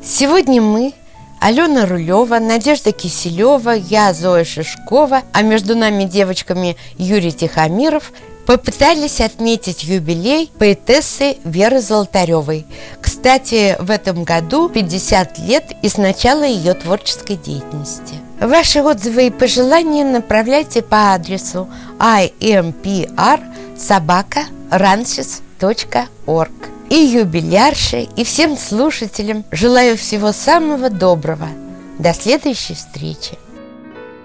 Сегодня мы, Алена Рулева, Надежда Киселева, я, Зоя Шишкова, а между нами девочками Юрий Тихомиров, попытались отметить юбилей поэтессы Веры Золотаревой. Кстати, в этом году 50 лет и с начала ее творческой деятельности. Ваши отзывы и пожелания направляйте по адресу impr@ranchis.org. И юбилярше, и всем слушателям желаю всего самого доброго. До следующей встречи!